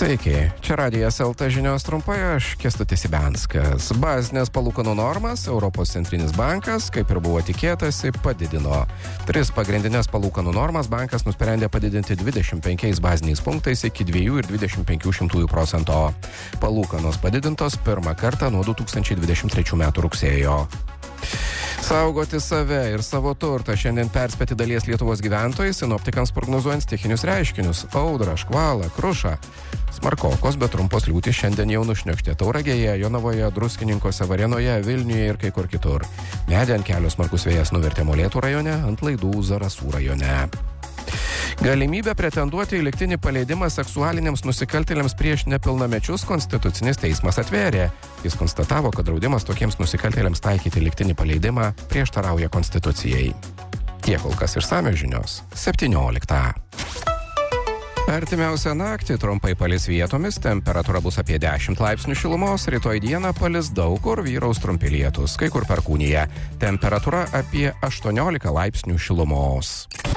Sveiki, čia Radijas LT žinios trumpai, aš Kęstutis Ibenskas. Bazinės palūkanų normas Europos centrinis bankas, kaip ir buvo tikėtasi, padidino. 3 pagrindinės palūkanų normas bankas nusprendė padidinti 25 baziniais punktais iki 2,25%. Palūkanos padidintos pirmą kartą nuo 2023 metų rugsėjo. Saugoti save ir savo turtą šiandien perspėti dalies Lietuvos gyventojai sinoptikams prognozuojant stichinius reiškinius – audrą, škvalą, krušą. Smarkokos, bet trumpos liūtys šiandien jau nušniokštė Tauragėje, Jonavoje, Druskininkuose, Varėnoje, Vilniuje ir kai kur kitur. Medį ant kelio smarkus vėjas nuvertė Molėtų rajone, ant laidų Zarasų rajone. Galimybę pretenduoti į lygtinį paleidimą seksualiniams nusikaltėliams prieš nepilnamečius Konstitucinis teismas atvėrė. Jis konstatavo, kad draudimas tokiems nusikaltėliams taikyti lygtinį paleidimą prieštarauja Konstitucijai. Tiek kol kas išsamios žinios 17. Artimiausią naktį trumpai palis vietomis, temperatūra bus apie 10 laipsnių šilumos, rytoj dieną palis daug kur, vyraus trumpi lietūs, kai kur perkūnija. Temperatūra apie 18 laipsnių šilumos.